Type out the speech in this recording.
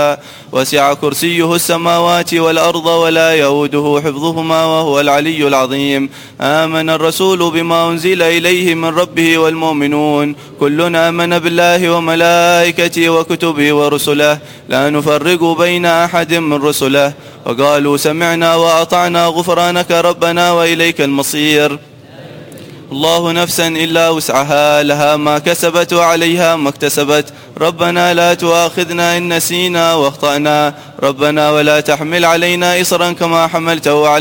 وسع كرسيه السماوات والأرض ولا يؤوده حفظهما وهو العلي العظيم. آمن الرسول بما أنزل إليه من ربه والمؤمنون كلنا آمن بالله وملائكته وكتبه ورسله لا نفرق بين أحد من رسله وقالوا سمعنا وأطعنا غفرانك ربنا وإليك المصير. الله نفسا إلا وسعها لها ما كسبت وعليها ما اكتسبت. ربنا لا تؤاخذنا إن نسينا واخطأنا. ربنا ولا تحمل علينا إصرا كما حملته على